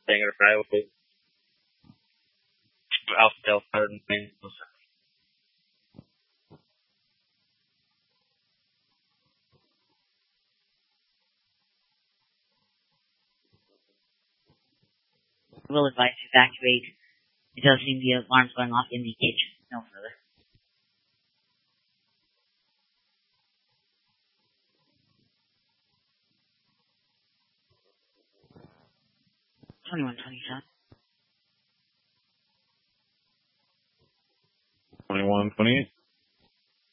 Banger fry with Alpha and mangoes. Will advise to evacuate. It does seem the alarm's going off in the kitchen. No further. 2127. 2128.